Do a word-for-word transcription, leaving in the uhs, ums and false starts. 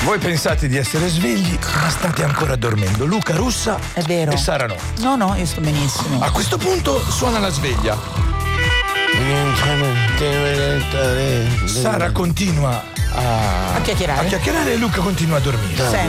Voi pensate di essere svegli, ma state ancora dormendo. Luca russa È vero. e Sara no. No, no, io sto benissimo. A questo punto suona la sveglia. Sara continua a, A chiacchierare? a chiacchierare e Luca continua a dormire. Sempre.